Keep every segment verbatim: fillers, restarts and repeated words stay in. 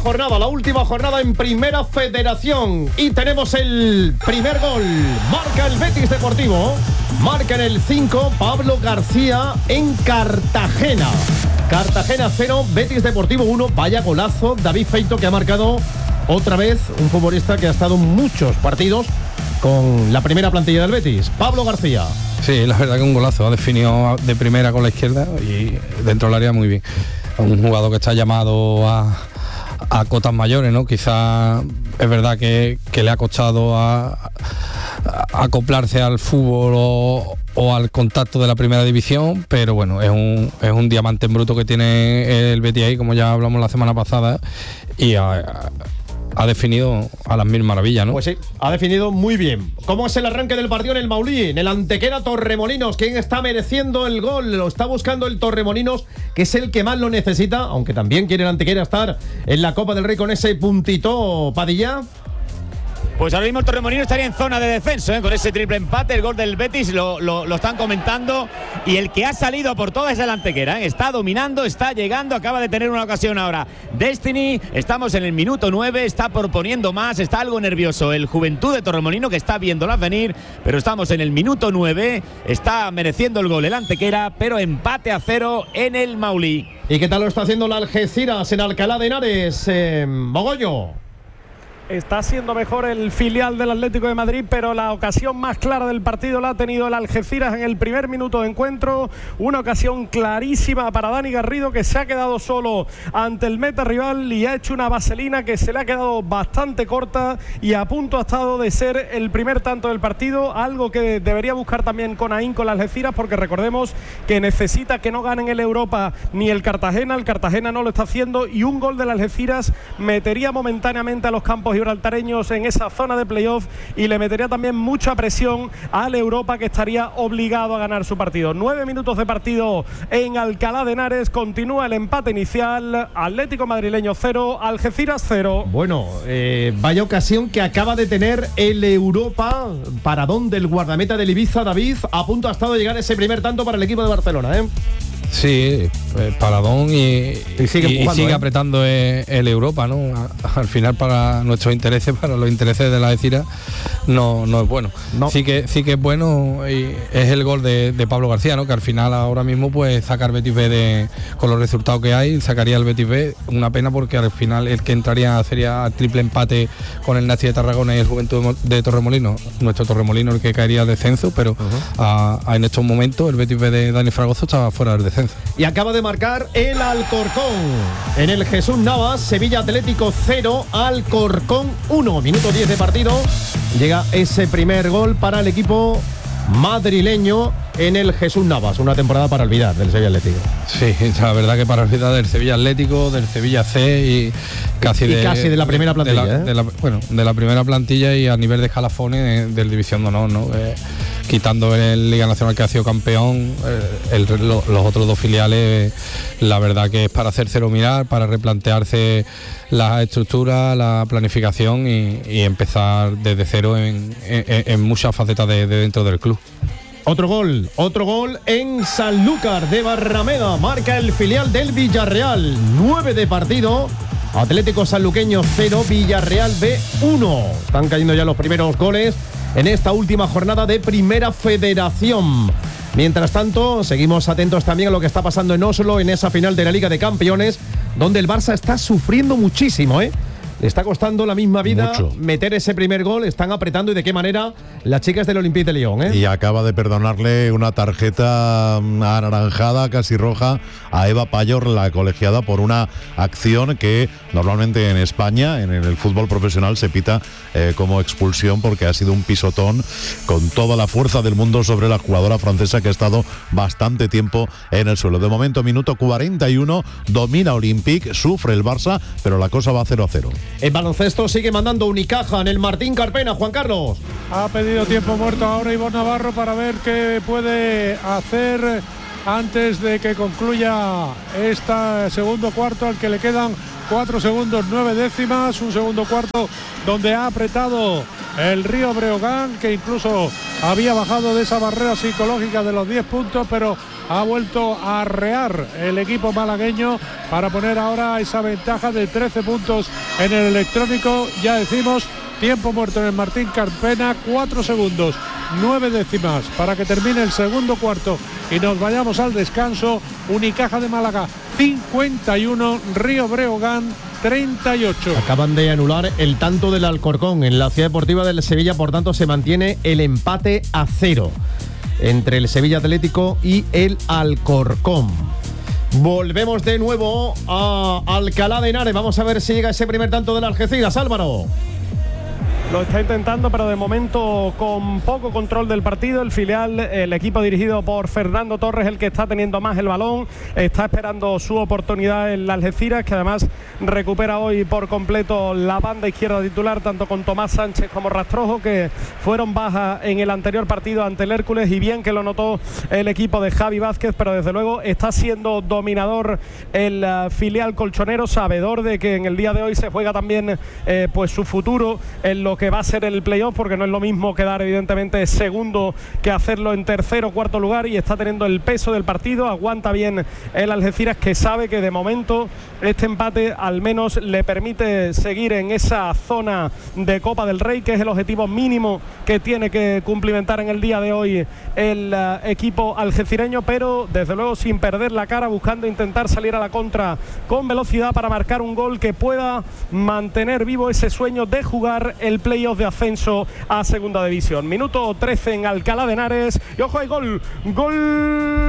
jornada, la última jornada en Primera Federación. Y tenemos el primer gol. Marca el Betis Deportivo. Marca en el cinco Pablo García en Cartagena. Cartagena cero, Betis Deportivo uno. Vaya golazo. David Feito, que ha marcado otra vez, un futbolista que ha estado muchos partidos con la primera plantilla del Betis. Pablo García. Sí, la verdad que un golazo. Ha definido de primera con la izquierda y dentro del área muy bien. Un jugador que está llamado a, a cotas mayores, ¿no? Quizá es verdad que, que le ha costado a, a acoplarse al fútbol o, o al contacto de la primera división, pero bueno, es un, es un diamante en bruto que tiene el Betis ahí, como ya hablamos la semana pasada, y a, ha definido a las mil maravillas, ¿no? Pues sí, ha definido muy bien. ¿Cómo es el arranque del partido en el Maulí? En el Antequera Torremolinos. ¿Quién está mereciendo el gol? Lo está buscando el Torremolinos, que es el que más lo necesita, aunque también quiere el Antequera estar en la Copa del Rey con ese puntito. Padilla. Pues ahora mismo el Torremolinos estaría en zona de descenso, ¿eh? Con ese triple empate, el gol del Betis, lo, lo, lo están comentando. Y el que ha salido por toda es el Antequera, ¿eh? Está dominando, está llegando, acaba de tener una ocasión ahora Destiny. Estamos en el minuto nueve, está proponiendo más, está algo nervioso el Juventud de Torremolinos, que está viéndolas venir, pero estamos en el minuto nueve, está mereciendo el gol el Antequera, pero empate a cero en el Maulí. ¿Y qué tal lo está haciendo el Algeciras en Alcalá de Henares, eh, Mogollo? Está siendo mejor el filial del Atlético de Madrid, pero la ocasión más clara del partido la ha tenido el Algeciras en el primer minuto de encuentro. Una ocasión clarísima para Dani Garrido, que se ha quedado solo ante el meta rival y ha hecho una vaselina que se le ha quedado bastante corta, y a punto ha estado de ser el primer tanto del partido, algo que debería buscar también con ahínco el Algeciras, porque recordemos que necesita que no ganen el Europa ni el Cartagena. El Cartagena no lo está haciendo, y un gol del Algeciras metería momentáneamente a los campos gibraltareños en esa zona de playoff y le metería también mucha presión al Europa, que estaría obligado a ganar su partido. Nueve minutos de partido en Alcalá de Henares, continúa el empate inicial. Atlético madrileño cero, Algeciras cero. Bueno, eh, vaya ocasión que acaba de tener el Europa, paradón del guardameta del Ibiza, David. A punto ha estado de llegar ese primer tanto para el equipo de Barcelona, ¿eh? Sí, eh, paradón y, y sigue, y, empujando, y sigue ¿eh? apretando el, el Europa, ¿no? A, al final, para nuestros intereses, para los intereses de la Algeciras, no, no es bueno. No. Sí que sí que es bueno, y es el gol de, de Pablo García, ¿no? Que al final ahora mismo pues sacar Betis B de, con los resultados que hay, sacaría el Betis B. Una pena, porque al final el que entraría sería triple empate con el Nazi de Tarragona y el Juventud de Torremolinos. Nuestro Torremolinos, el que caería al descenso, pero uh-huh. a, a en estos momentos el Betis B de Dani Fragoso estaba fuera del descenso. Y acaba de marcar el Alcorcón en el Jesús Navas. Sevilla Atlético cero, Alcorcón uno. Minuto diez de partido. Llega ese primer gol para el equipo madrileño en el Jesús Navas. Una temporada para olvidar del Sevilla Atlético. Sí, la verdad que para olvidar del Sevilla Atlético, del Sevilla C y casi, y de, casi de la primera plantilla. De la, ¿eh? de la, bueno, de la primera plantilla y a nivel de escalafones del División de Honor, ¿no? Eh, quitando el Liga Nacional, que ha sido campeón, eh, el, lo, los otros dos filiales, la verdad que es para hacérselo mirar, para replantearse la estructura, la planificación y, y empezar desde cero en, en, en muchas facetas de, de dentro del club. Otro gol, otro gol en Sanlúcar de Barrameda. Marca el filial del Villarreal. nueve de partido. Atlético Sanluqueño cero, Villarreal B uno. Están cayendo ya los primeros goles en esta última jornada de Primera Federación. Mientras tanto, seguimos atentos también a lo que está pasando en Oslo, en esa final de la Liga de Campeones, donde el Barça está sufriendo muchísimo, ¿eh? Le está costando la misma vida Mucho. meter ese primer gol. Están apretando, y de qué manera las chicas del Olympique de Lyon, ¿eh? Y acaba de perdonarle una tarjeta anaranjada, casi roja, a Eva Payor, la colegiada, por una acción que normalmente en España, en el fútbol profesional, se pita eh, como expulsión, porque ha sido un pisotón con toda la fuerza del mundo sobre la jugadora francesa, que ha estado bastante tiempo en el suelo. De momento, minuto cuarenta y uno, domina Olympique, sufre el Barça, pero la cosa va cero a cero. En baloncesto sigue mandando Unicaja en el Martín Carpena. Juan Carlos. Ha pedido tiempo muerto ahora Ivonne Navarro para ver qué puede hacer antes de que concluya este segundo cuarto, al que le quedan cuatro segundos, nueve décimas. Un segundo cuarto donde ha apretado el Río Breogán, que incluso había bajado de esa barrera psicológica de los diez puntos, pero ha vuelto a arrear el equipo malagueño para poner ahora esa ventaja de trece puntos en el electrónico. Ya decimos, tiempo muerto en el Martín Carpena, cuatro segundos, nueve décimas para que termine el segundo cuarto y nos vayamos al descanso. Unicaja de Málaga cincuenta y uno, Río Breogán treinta y ocho. Acaban de anular el tanto del Alcorcón en la Ciudad Deportiva del Sevilla, por tanto se mantiene el empate a cero entre el Sevilla Atlético y el Alcorcón. Volvemos de nuevo a Alcalá de Henares. Vamos a ver si llega ese primer tanto del Algeciras. Álvaro. Lo está intentando, pero de momento con poco control del partido. El filial, el equipo dirigido por Fernando Torres, el que está teniendo más el balón, está esperando su oportunidad en la Algeciras, que además recupera hoy por completo la banda izquierda titular, tanto con Tomás Sánchez como Rastrojo, que fueron bajas en el anterior partido ante el Hércules, y bien que lo notó el equipo de Javi Vázquez, pero desde luego está siendo dominador el uh, filial colchonero, sabedor de que en el día de hoy se juega también eh, pues su futuro en lo que va a ser el playoff, porque no es lo mismo quedar evidentemente segundo que hacerlo en tercero o cuarto lugar, y está teniendo el peso del partido. Aguanta bien el Algeciras, que sabe que de momento este empate al menos le permite seguir en esa zona de Copa del Rey, que es el objetivo mínimo que tiene que cumplimentar en el día de hoy el uh, equipo algecireño, pero desde luego sin perder la cara, buscando intentar salir a la contra con velocidad para marcar un gol que pueda mantener vivo ese sueño de jugar el playoff de ascenso a segunda división. Minuto trece en Alcalá de Henares, y ojo, hay gol, gol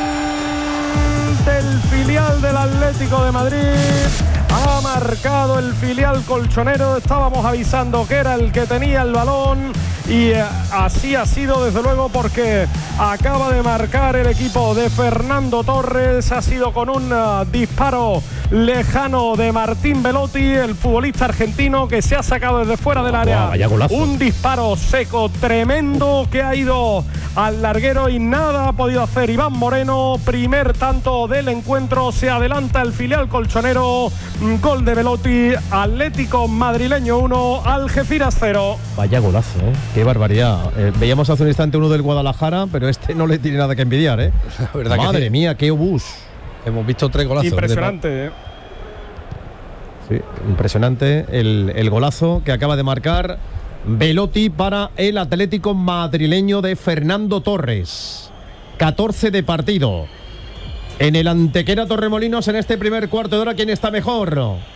del filial del Atlético de Madrid. Ha marcado el filial colchonero. Estábamos avisando que era el que tenía el balón, y eh, así ha sido desde luego, porque acaba de marcar el equipo de Fernando Torres. Ha sido con un uh, disparo lejano de Martín Belotti, el futbolista argentino, que se ha sacado desde fuera del área. Vaya golazo. Un disparo seco tremendo que ha ido al larguero y nada ha podido hacer Iván Moreno. Primer tanto del encuentro, se adelanta el filial colchonero. Gol de Belotti, Atlético madrileño uno, Algeciras cero. Vaya golazo, ¿eh? Qué barbaridad. Eh, veíamos hace un instante uno del Guadalajara, pero este no le tiene nada que envidiar, ¿eh? La verdad. Madre que mía, qué obús. Hemos visto tres golazos. Impresionante, ¿eh? Sí, impresionante el, el golazo que acaba de marcar Belotti para el Atlético madrileño de Fernando Torres. catorce de partido. En el Antequera Torremolinos, en este primer cuarto de hora, ¿quién está mejor?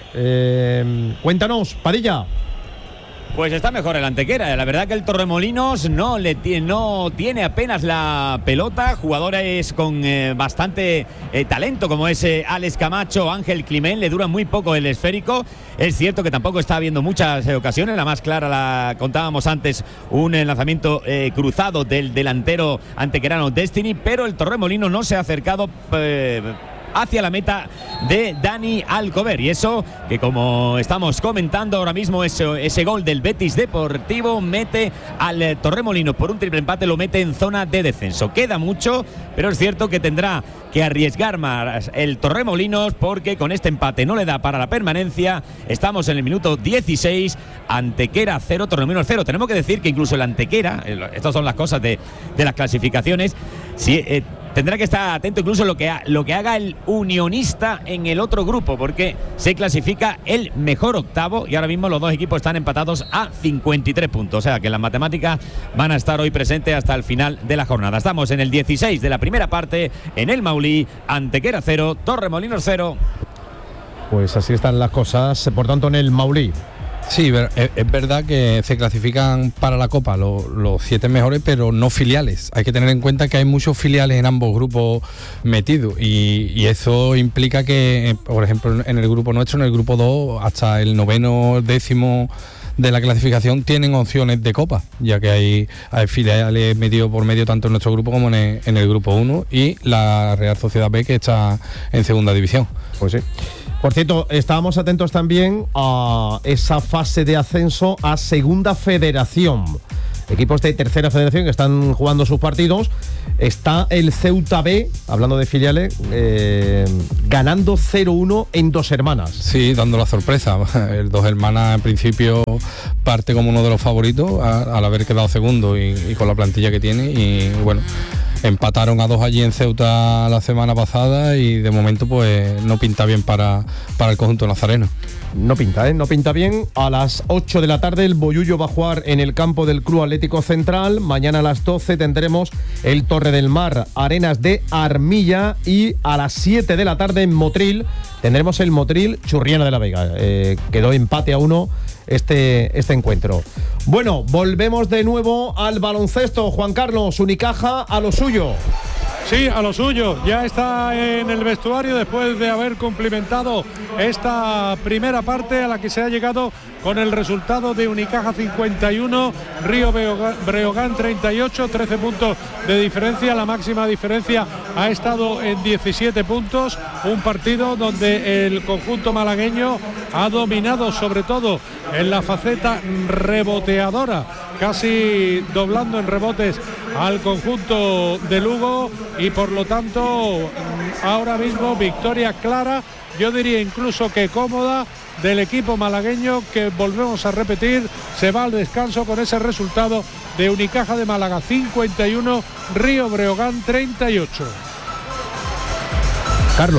Eh, cuéntanos, Padilla. Pues está mejor el Antequera. La verdad que el Torremolinos no, le no tiene apenas la pelota. Jugadores con eh, bastante eh, talento, como es eh, Alex Camacho, Ángel Climent, le dura muy poco el esférico. Es cierto que tampoco está habiendo muchas eh, ocasiones. La más clara la contábamos antes, un eh, lanzamiento eh, cruzado del delantero antequerano Destiny, pero el Torremolinos no se ha acercado eh, hacia la meta de Dani Alcover, y eso que, como estamos comentando ahora mismo, ese, ese gol del Betis Deportivo mete al eh, Torremolinos por un triple empate, lo mete en zona de descenso. Queda mucho, pero es cierto que tendrá que arriesgar más el Torremolinos, porque con este empate no le da para la permanencia. Estamos en el minuto dieciséis, Antequera cero, Torremolinos cero. Tenemos que decir que incluso el Antequera, eh, estas son las cosas de, de las clasificaciones, si eh, tendrá que estar atento incluso a lo que, ha, lo que haga el Unionista en el otro grupo, porque se clasifica el mejor octavo, y ahora mismo los dos equipos están empatados a cincuenta y tres puntos. O sea que las matemáticas van a estar hoy presentes hasta el final de la jornada. Estamos en el dieciséis de la primera parte, en el Maulí. Antequera cero, Torremolinos cero. Pues así están las cosas, por tanto, en el Maulí. Sí, es verdad que se clasifican para la Copa los, los siete mejores, pero no filiales. Hay que tener en cuenta que hay muchos filiales en ambos grupos metidos, y, y eso implica que, por ejemplo, en el grupo nuestro, en el grupo dos, hasta el noveno, décimo de la clasificación tienen opciones de Copa, ya que hay, hay filiales medio por medio tanto en nuestro grupo como en el, en el grupo uno, y la Real Sociedad B, que está en segunda división. Pues sí. Por cierto, estábamos atentos también a esa fase de ascenso a Segunda Federación. equipos de tercera federación que están jugando sus partidos. Está el Ceuta B, hablando de filiales, eh, ganando cero uno en Dos Hermanas. Sí, dando la sorpresa. El Dos Hermanas en principio parte como uno de los favoritos a, al haber quedado segundo y, y con la plantilla que tiene, y bueno, empataron a dos allí en Ceuta la semana pasada y de momento pues no pinta bien para, para el conjunto nazareno. No pinta, ¿eh? No pinta bien. A las ocho de la tarde el Bollullo va a jugar en el campo del Club Atlético Central. Mañana a las doce tendremos el Torre del Mar, Arenas de Armilla, y a las siete de la tarde en Motril tendremos el Motril Churriana de la Vega. Eh, quedó empate a uno este, este encuentro. Bueno, volvemos de nuevo al baloncesto. Juan Carlos, Unicaja a lo suyo. Sí, a lo suyo, ya está en el vestuario después de haber cumplimentado esta primera parte a la que se ha llegado con el resultado de Unicaja cincuenta y uno, Río Breogán treinta y ocho, trece puntos de diferencia, la máxima diferencia ha estado en diecisiete puntos, un partido donde el conjunto malagueño ha dominado sobre todo en la faceta reboteadora, casi doblando en rebotes al conjunto de Lugo, y por lo tanto ahora mismo victoria clara, yo diría incluso que cómoda, del equipo malagueño, que volvemos a repetir, se va al descanso con ese resultado de Unicaja de Málaga cincuenta y uno, Río Breogán treinta y ocho. Carlos.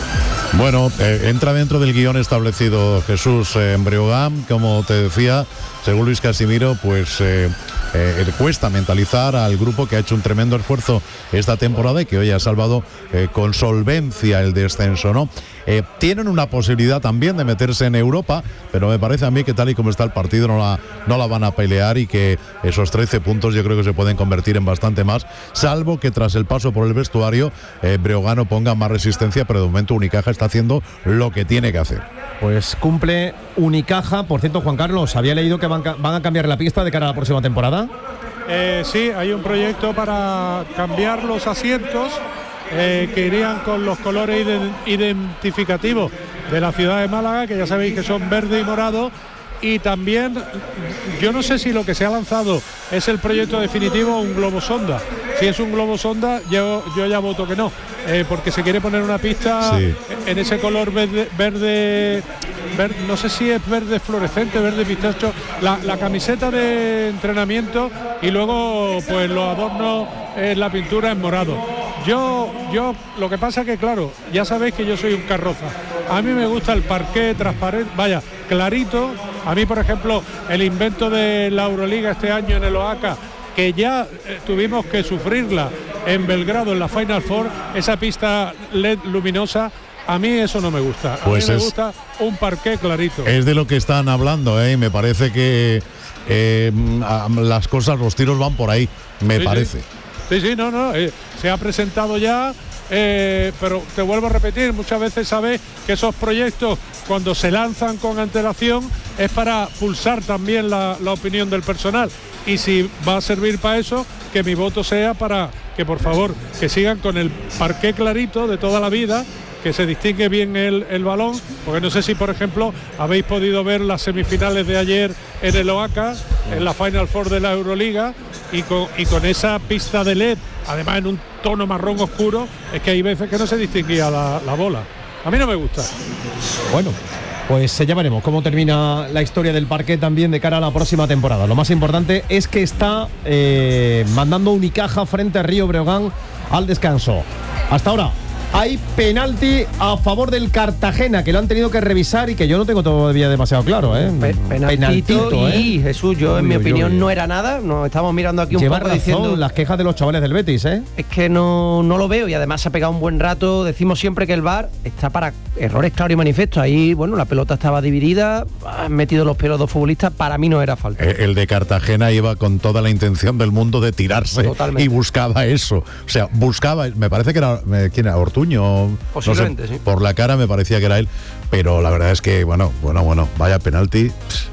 Bueno, eh, entra dentro del guión establecido Jesús eh, en Breogán, como te decía, según Luis Casimiro, pues eh, eh, cuesta mentalizar al grupo que ha hecho un tremendo esfuerzo esta temporada y que hoy ha salvado eh, con solvencia el descenso, ¿no? Eh, tienen una posibilidad también de meterse en Europa, pero me parece a mí que tal y como está el partido no la, no la van a pelear, y que esos trece puntos yo creo que se pueden convertir en bastante más, salvo que tras el paso por el vestuario eh, Breogán ponga más resistencia, pero de momento Unicaja está haciendo lo que tiene que hacer. Pues cumple Unicaja. Por cierto, Juan Carlos, había leído que van, van a cambiar la pista de cara a la próxima temporada. Eh, sí, hay un proyecto para cambiar los asientos eh, que irían con los colores identificativos de la ciudad de Málaga, que ya sabéis que son verde y morado. Y también, yo no sé si lo que se ha lanzado es el proyecto definitivo o un globo sonda. Si es un globo sonda, yo, yo ya voto que no, eh, porque se quiere poner una pista sí. en ese color verde, verde, verde, no sé si es verde fluorescente, verde pistacho, la, la camiseta de entrenamiento, y luego pues los adornos, eh, la pintura en morado. Yo, yo, lo que pasa que claro, ya sabéis que yo soy un carroza. A mí me gusta el parqué transparente, vaya, clarito. A mí, por ejemplo, el invento de la Euroliga este año en el Oaca, que ya eh, tuvimos que sufrirla en Belgrado en la Final Four, esa pista L E D luminosa, a mí eso no me gusta. A pues mí me gusta un parqué clarito. Es de lo que están hablando, ¿eh? Y me parece que eh, las cosas, los tiros van por ahí, me sí, parece. Sí, sí, sí no, no, eh, se ha presentado ya. Eh, pero te vuelvo a repetir, muchas veces sabes que esos proyectos, cuando se lanzan con antelación, es para pulsar también la, la opinión del personal, y si va a servir para eso, que mi voto sea para que por favor que sigan con el parqué clarito de toda la vida, que se distingue bien el, el balón, porque no sé si por ejemplo habéis podido ver las semifinales de ayer en el Oaca, en la Final Four de la Euroliga, y con, y con esa pista de L E D, además en un tono marrón oscuro, es que hay veces que no se distinguía la, la bola. A mí no me gusta. Bueno, pues ya veremos cómo termina la historia del parqué también de cara a la próxima temporada. Lo más importante es que está eh, mandando Unicaja frente a Río Breogán al descanso. Hasta ahora hay penalti a favor del Cartagena, que lo han tenido que revisar y que yo no tengo todavía demasiado claro, ¿eh? Pe penaltito, penaltito ¿eh? Y Jesús, yo uy, en mi uy, opinión uy. no era nada. Nos estamos mirando aquí un Lleva poco razón diciendo las quejas de los chavales del Betis, ¿eh? Es que no, no lo veo, y además se ha pegado un buen rato. Decimos siempre que el V A R está para errores claros y manifestos. Ahí, bueno, la pelota estaba dividida, han metido los pelos dos futbolistas, para mí no era falta. El de Cartagena iba con toda la intención del mundo de tirarse. Totalmente. Y buscaba eso. O sea, buscaba, me parece que era, ¿quién era? Ortuño. Posiblemente, no sé, sí. Por la cara me parecía que era él, pero la verdad es que, bueno, bueno, bueno, vaya penalti.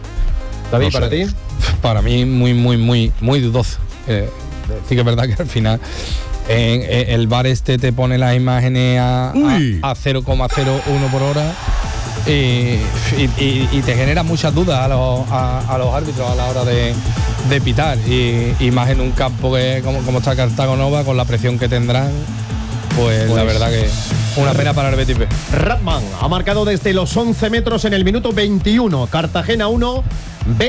David, no ¿para ti? Para mí muy, muy, muy, muy dudoso. Eh, sí que es verdad que al final eh, eh, el V A R este te pone las imágenes a, a, a cero coma cero uno por hora y, y, y te genera muchas dudas a los, a, a los árbitros a la hora de, de pitar y, y más en un campo que como, como está Cartago Nova, con la presión que tendrán, pues, pues la verdad que una pena para el Betis B. Ratman ha marcado desde los once metros en el minuto veintiuno. Cartagena uno,